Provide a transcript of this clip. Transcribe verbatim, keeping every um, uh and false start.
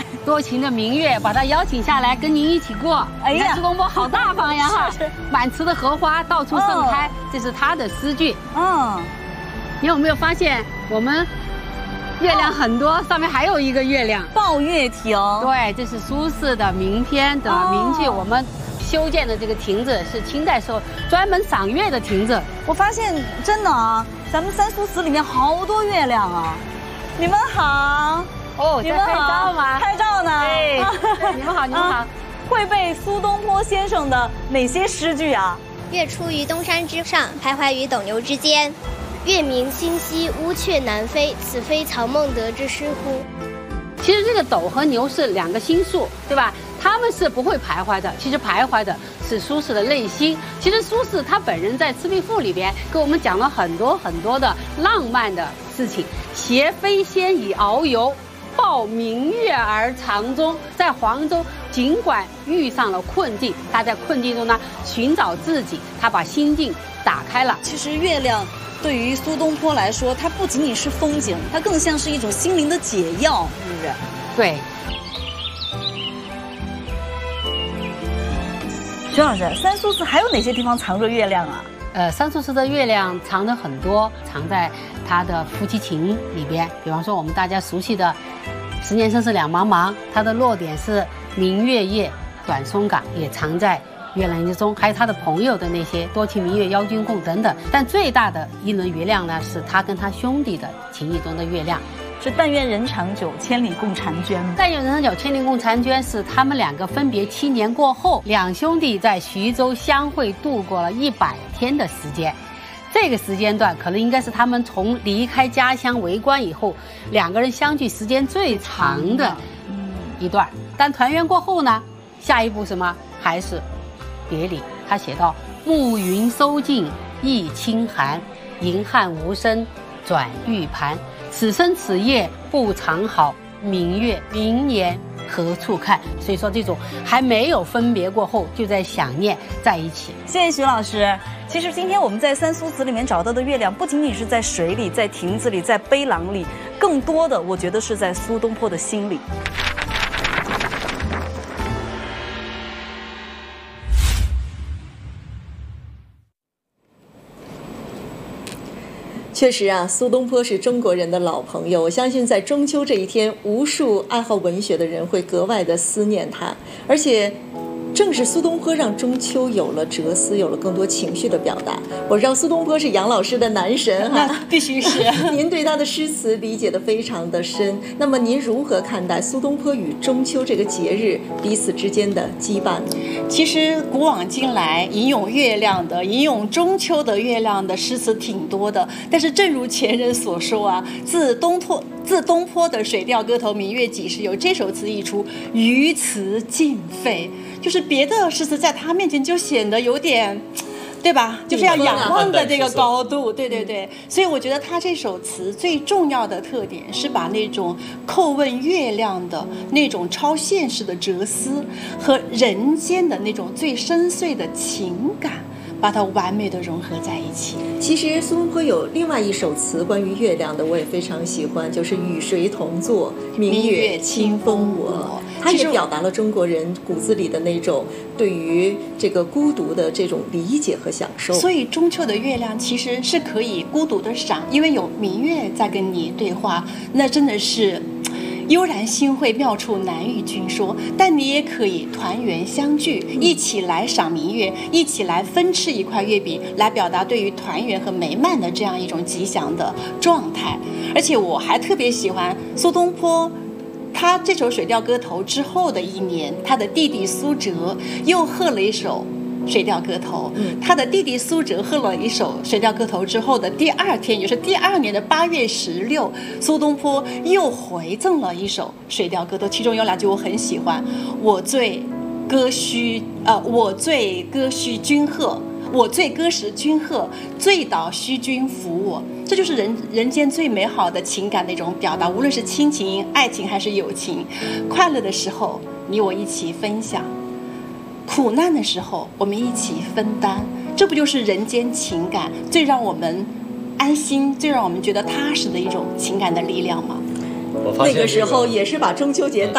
多情的明月，把他邀请下来跟您一起过。哎呀，苏东坡好大方呀哈！满池的荷花到处盛开，哦、这是他的诗句。嗯，你有没有发现我们月亮很多，哦、上面还有一个月亮？ 抱月亭。 对，这是苏轼的名篇的名句。哦、我们修建的这个亭子是清代时候专门赏月的亭子。 我发现真的啊，咱们三苏祠里面好多月亮啊！你们好。 哦，你们拍照吗？ 拍照呢。 对，你们好，你们好。 会背苏东坡先生的哪些诗句啊？ 月出于东山之上，徘徊于斗牛之间。月明星稀，乌鹊南飞，此非曹孟德之诗乎？ 其实这个斗和牛是两个心数，对吧？他们是不会徘徊的，其实徘徊的是苏轼的内心。其实苏轼他本人在《赤壁赋》里边给我们讲了很多很多的浪漫的事情，挟飞仙以遨游。抱明月而长终，在黄州，尽管遇上了困境，他在困境中呢寻找自己，他把心境打开了。 其实月亮对于苏东坡来说，它不仅仅是风景，它更像是一种心灵的解药，是不是？ 对。 徐老师，三苏祠还有哪些地方藏着月亮啊？ 呃，三苏祠的月亮藏着很多，藏在他的夫妻情里边。比方说我们大家熟悉的“十年生死两茫茫”，它的落点是明月夜，短松岗也藏在月亮之中，还有他的朋友的那些多情明月邀君共等等。但最大的一轮月亮呢，是他跟他兄弟的情谊中的月亮。 是但愿人长久，千里共婵娟。 但愿人长久，千里共婵娟是他们两个分别七年过后，两兄弟在徐州相会，度过了一百天的时间。这个时间段可能应该是他们从离开家乡为官以后，两个人相聚时间最长的一段。但团圆过后呢，下一步什么还是别离。他写道：暮云收尽益清寒，银汉无声转玉盘。此生此夜不长好，明月明年何处看。所以说这种还没有分别过后就在想念在一起。 谢谢徐老师。其实今天我们在三苏祠里面找到的月亮，不仅仅是在水里，在亭子里，在碑廊里，更多的我觉得是在苏东坡的心里。 确实啊，苏东坡是中国人的老朋友。我相信在中秋这一天，无数爱好文学的人会格外的思念他。而且正是苏东坡让中秋有了哲思，有了更多情绪的表达。我知道苏东坡是杨老师的男神哈、啊， 必须是。 您对他的诗词理解得非常的深。那么您如何看待苏东坡与中秋这个节日彼此之间的羁绊呢？ 其实古往今来，吟咏月亮的、吟咏中秋的月亮的诗词挺多的。但是正如前人所说啊，自东坡自东坡的《水调歌头·明月几时有》这首词一出，余词尽废。就是别的诗词在他面前就显得有点，对吧？就是要仰望的这个高度，对对对。所以我觉得他这首词最重要的特点是把那种叩问月亮的那种超现实的哲思和人间的那种最深邃的情感，把它完美的融合在一起。 其实苏东坡有另外一首词关于月亮的，我也非常喜欢，就是与谁同坐，明月清风我。它也表达了中国人骨子里的那种对于这个孤独的这种理解和享受。 所以中秋的月亮其实是可以孤独的赏，因为有明月在跟你对话，那真的是悠然心会，妙处难与君说。但你也可以团圆相聚，一起来赏明月，一起来分吃一块月饼，来表达对于团圆和美满的这样一种吉祥的状态。而且我还特别喜欢苏东坡，他这首《水调歌头》之后的一年，他的弟弟苏辙又贺了一首水调歌头。他的弟弟苏辙贺了一首水调歌头之后的第二天，也就是第二年的八月十六，苏东坡又回赠了一首水调歌头，其中有两句我很喜欢：我醉歌须呃，我醉歌须君贺，我醉歌时君贺，醉倒须君扶我。这就是人人间最美好的情感的一种表达，无论是亲情、爱情还是友情。快乐的时候，你我一起分享；苦难的时候，我们一起分担。这不就是人间情感最让我们安心、最让我们觉得踏实的一种情感的力量吗？ 那个时候也是把中秋节